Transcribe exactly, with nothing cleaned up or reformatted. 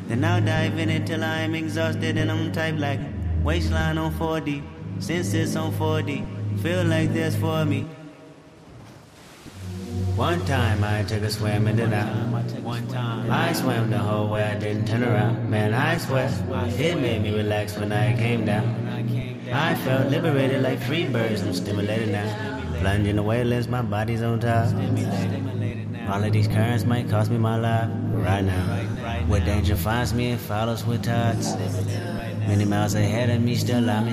Then I'll dive in it till I'm exhausted and I'm type like waistline on four D, senses on four D, feel like this for me. One time I took a swim and then I One time I swam the whole way, I didn't turn around. Man, I swear, it made me relax when I came down. I felt liberated like free birds, I'm stimulated now. Plunging the wavelengths, my body's on top. All of these currents might cost me my life right now. Where danger finds me, it follows with tides. Many miles ahead of me, still I'm